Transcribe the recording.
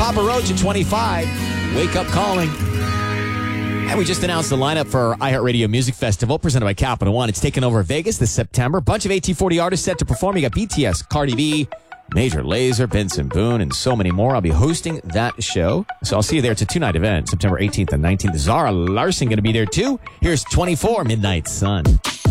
Papa Roach at 25. Wake Up Calling. And we just announced the lineup for our iHeartRadio Music Festival presented by Capital One. It's taking over Vegas this September. Bunch of AT40 artists set to perform. You got BTS, Cardi B, Major Lazer, Benson Boone, and so many more. I'll be hosting that show. So I'll see you there. It's a 2-night event, September 18th and 19th. Zara Larson going to be there too. Here's 24, Midnight Sun.